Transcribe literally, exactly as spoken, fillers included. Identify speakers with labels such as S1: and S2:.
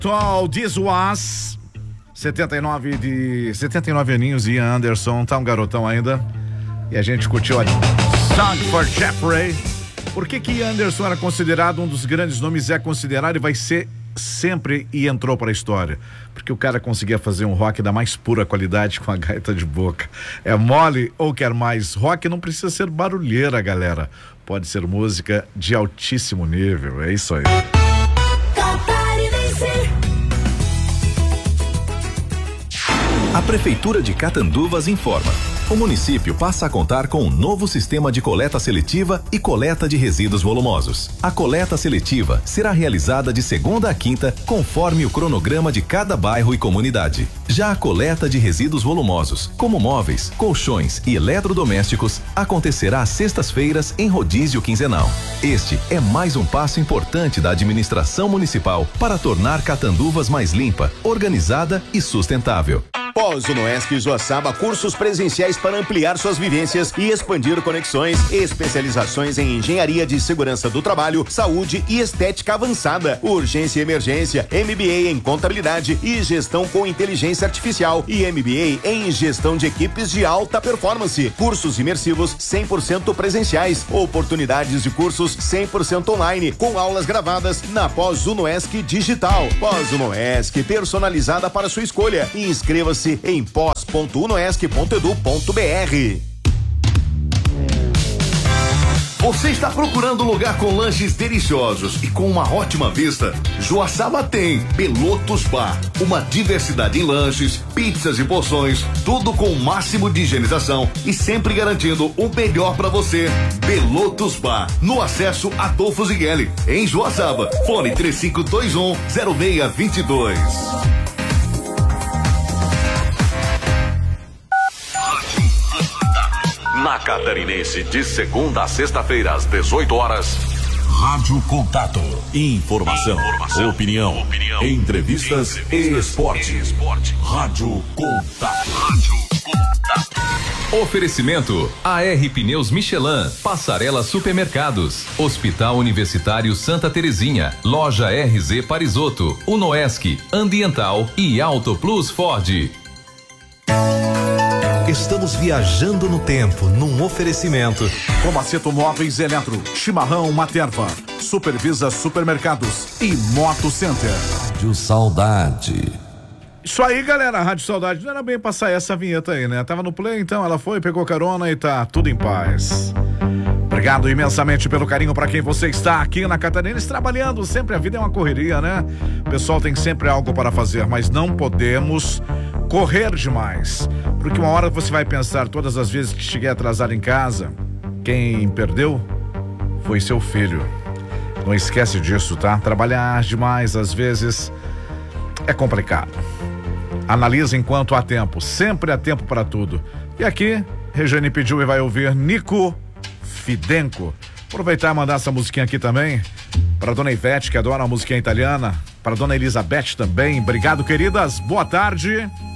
S1: Tall, This Was, setenta e nove de setenta e nove aninhos, Ian Anderson, tá um garotão ainda. E a gente curtiu a Song for Jeffrey. Por que que Ian Anderson era considerado um dos grandes nomes, é considerado e vai ser sempre, e entrou para a história? Porque o cara conseguia fazer um rock da mais pura qualidade com a gaita de boca. É mole ou quer mais? Rock não precisa ser barulheira, galera. Pode ser música de altíssimo nível. É isso aí.
S2: A Prefeitura de Catanduvas informa. O município passa a contar com um novo sistema de coleta seletiva e coleta de resíduos volumosos. A coleta seletiva será realizada de segunda a quinta, conforme o cronograma de cada bairro e comunidade. Já a coleta de resíduos volumosos, como móveis, colchões e eletrodomésticos, acontecerá às sextas-feiras em rodízio quinzenal. Este é mais um passo importante da administração municipal para tornar Catanduvas mais limpa, organizada e sustentável.
S3: Pós-Unoesc Joaçaba, cursos presenciais para ampliar suas vivências e expandir conexões, especializações em engenharia de segurança do trabalho, saúde e estética avançada, urgência e emergência, M B A em contabilidade e gestão com inteligência artificial e M B A em gestão de equipes de alta performance, cursos imersivos cem por cento presenciais, oportunidades de cursos cem por cento online, com aulas gravadas na Pós-Unoesc Digital. Pós-Unoesc, personalizada para sua escolha. Inscreva-se em pós ponto unoesc ponto edu ponto br.
S4: Você está procurando um lugar com lanches deliciosos e com uma ótima vista? Joaçaba tem Belotos Bar, uma diversidade em lanches, pizzas e porções, tudo com o máximo de higienização e sempre garantindo o melhor para você. Belotos Bar, no acesso Adolfo Zigueli, em Joaçaba. Fone três cinco dois um zero seis dois dois.
S2: Na Catarinense, de segunda a sexta-feira, às dezoito horas. Rádio Contato. Informação, Informação opinião, opinião, entrevistas, entrevistas e esporte. e esporte. Rádio Contato. Rádio Contato. Oferecimento: A R Pneus Michelin, Passarela Supermercados, Hospital Universitário Santa Terezinha, Loja R Z Parisotto, Unoesc, Ambiental e Auto Plus Ford.
S5: Estamos viajando no tempo, num oferecimento.
S1: Comaceto Móveis Eletro, Chimarrão Materva, Supervisa Supermercados e Moto Center.
S5: Rádio Saudade.
S1: Isso aí, galera, Rádio Saudade. Não era bem passar essa vinheta aí, né? Tava no play, então ela foi, pegou carona e tá tudo em paz. Obrigado imensamente pelo carinho para quem você está aqui na Catarinense trabalhando. Sempre a vida é uma correria, né? O pessoal tem sempre algo para fazer, mas não podemos correr demais, porque uma hora você vai pensar, todas as vezes que cheguei atrasado em casa, quem perdeu foi seu filho. Não esquece disso, tá? Trabalhar demais às vezes é complicado. Analisa enquanto há tempo, sempre há tempo para tudo. E aqui, Regiane pediu e vai ouvir Nico Fidenco. Aproveitar e mandar essa musiquinha aqui também para dona Ivete, que adora a musiquinha italiana, para dona Elizabeth também. Obrigado, queridas. Boa tarde.